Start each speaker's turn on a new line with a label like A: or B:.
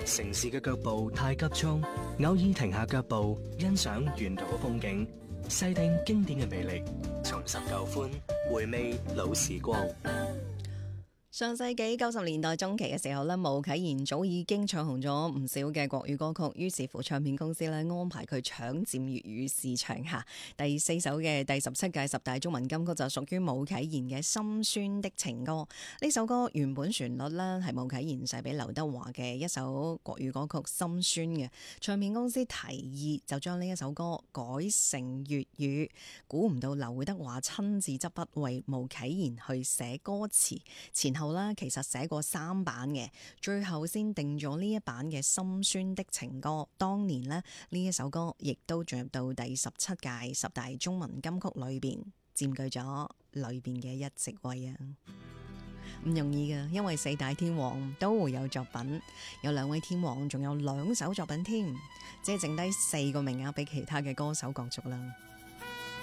A: 城市嘅腳步太急促，偶爾停下腳步，欣賞沿途嘅風景，細聽經典嘅魅力，重拾舊歡，回味老時光。
B: 上世紀90年代中期嘅時候咧，巫啟賢早已經唱紅咗唔少嘅國語歌曲，於是乎唱片公司咧安排佢搶佔粵語市場下。第4首嘅第17屆十大中文金曲就屬於巫啟賢嘅《心酸的情歌》。呢首歌原本旋律呢係巫啟賢寫俾劉德華嘅一首國語歌曲《心酸》嘅，唱片公司提議就將呢一首歌改成粵語，估唔到劉德華親自執筆為巫啟賢去寫歌詞，前後其實寫過3版嘅，最後先定咗呢一版嘅《心酸的情歌》。當年呢一首歌亦都進入到第17屆十大中文金曲裏邊，佔據咗裏邊嘅一席位啊！唔容易㗎，因為4大天王都會有作品，有2位天王仲有2首作品添，即係剩低4個名額俾其他嘅歌手角逐啦。